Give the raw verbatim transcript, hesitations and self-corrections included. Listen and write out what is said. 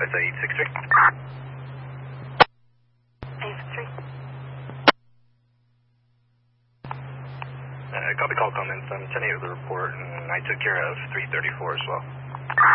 what I say, eight six three? eight six three. Uh, copy call comments. I'm ten eight with the report, and I took care of three thirty-four as well.